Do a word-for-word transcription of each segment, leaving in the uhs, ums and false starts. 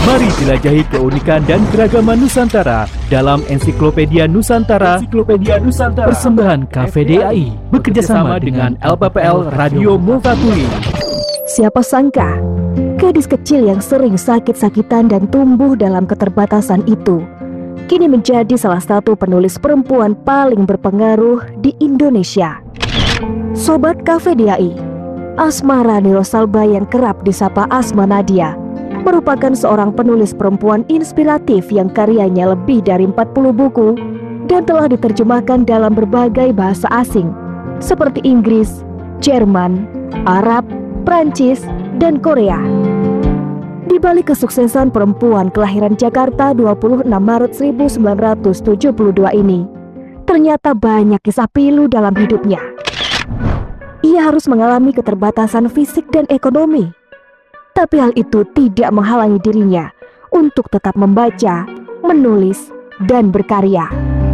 Mari jelajahi keunikan dan keragaman Nusantara dalam Ensiklopedia Nusantara, Ensiklopedia Nusantara persembahan K V D A I bekerjasama dengan L P P L Radio Multatuli. Siapa sangka, gadis kecil yang sering sakit-sakitan dan tumbuh dalam keterbatasan itu kini menjadi salah satu penulis perempuan paling berpengaruh di Indonesia. Sobat K V D A I, Asma Rani Rosalba yang kerap disapa Asma Nadia merupakan seorang penulis perempuan inspiratif yang karyanya lebih dari empat puluh buku dan telah diterjemahkan dalam berbagai bahasa asing seperti Inggris, Jerman, Arab, Prancis, dan Korea. Di balik kesuksesan perempuan kelahiran Jakarta dua puluh enam Maret seribu sembilan ratus tujuh puluh dua ini, ternyata banyak kisah pilu dalam hidupnya. Ia harus mengalami keterbatasan fisik dan ekonomi, tapi hal itu tidak menghalangi dirinya untuk tetap membaca, menulis, dan berkarya.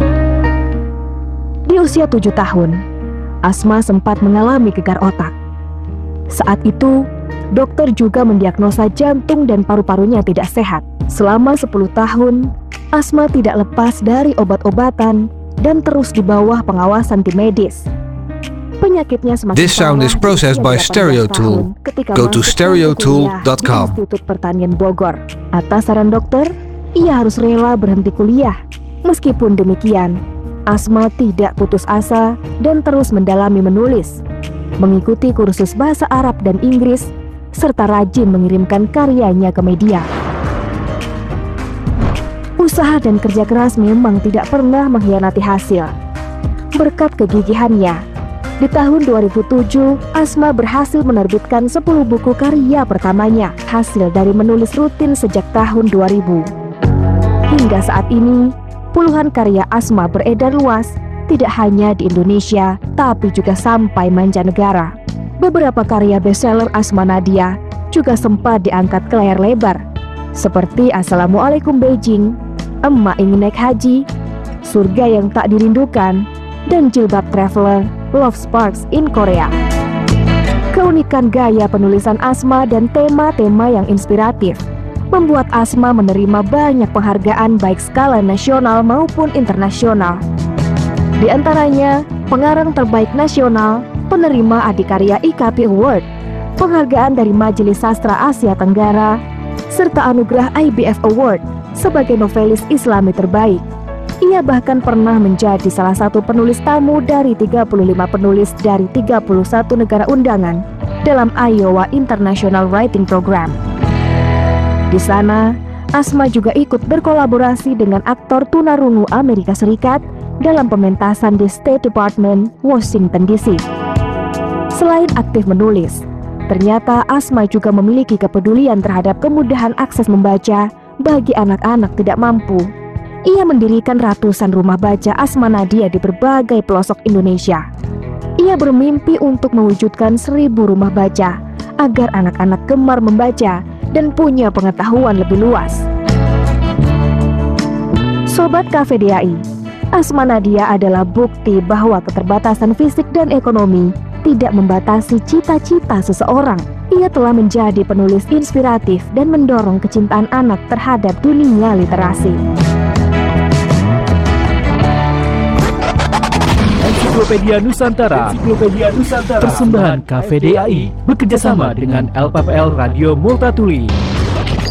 Di usia tujuh tahun, Asma sempat mengalami gegar otak. Saat itu, dokter juga mendiagnosa jantung dan paru-parunya tidak sehat. Selama sepuluh tahun, Asma tidak lepas dari obat-obatan dan terus di bawah pengawasan tim medis. Penyakitnya semakin This sound is processed by Stereotool. Go to stereotool dot com. Institut Pertanian Bogor. Atas saran dokter, ia harus rela berhenti kuliah. Meskipun demikian, Asma tidak putus asa dan terus mendalami menulis, mengikuti kursus bahasa Arab dan Inggris, serta rajin mengirimkan karyanya ke media. Usaha dan kerja keras memang tidak pernah mengkhianati hasil. Berkat kegigihannya, di tahun dua ribu tujuh, Asma berhasil menerbitkan sepuluh buku karya pertamanya, hasil dari menulis rutin sejak tahun dua ribu. Hingga saat ini, puluhan karya Asma beredar luas, tidak hanya di Indonesia, tapi juga sampai mancanegara. Beberapa karya bestseller Asma Nadia juga sempat diangkat ke layar lebar, seperti Assalamualaikum Beijing, Emak Ingin Naik Haji, Surga Yang Tak Dirindukan, dan Jilbab Traveler, Love Sparks in Korea. Keunikan gaya penulisan Asma dan tema-tema yang inspiratif membuat Asma menerima banyak penghargaan baik skala nasional maupun internasional. Di antaranya, pengarang terbaik nasional, penerima Adikarya I K P Award, penghargaan dari Majelis Sastra Asia Tenggara, serta anugerah I B F Award sebagai novelis Islami terbaik. Ia bahkan pernah menjadi salah satu penulis tamu dari tiga puluh lima penulis dari tiga puluh satu negara undangan dalam Iowa International Writing Program. Di sana, Asma juga ikut berkolaborasi dengan aktor tunarungu Amerika Serikat dalam pementasan di State Department, Washington D C. Selain aktif menulis, ternyata Asma juga memiliki kepedulian terhadap kemudahan akses membaca bagi anak-anak tidak mampu. Ia mendirikan ratusan rumah baca Asma Nadia di berbagai pelosok Indonesia. Ia bermimpi untuk mewujudkan seribu rumah baca agar anak-anak gemar membaca dan punya pengetahuan lebih luas. Sobat K V D A I, Asma Nadia adalah bukti bahwa keterbatasan fisik dan ekonomi tidak membatasi cita-cita seseorang. Ia telah menjadi penulis inspiratif dan mendorong kecintaan anak terhadap dunia literasi. Ensiklopedia Nusantara, Ensiklopedia Nusantara persembahan K V D A I bekerjasama dengan L P P L Radio Multatuli.